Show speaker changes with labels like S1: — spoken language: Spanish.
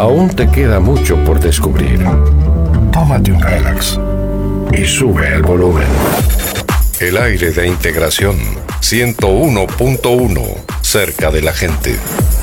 S1: Aún te queda mucho por descubrir. Tómate un relax y sube el volumen. El aire de integración 101.1, cerca de la gente.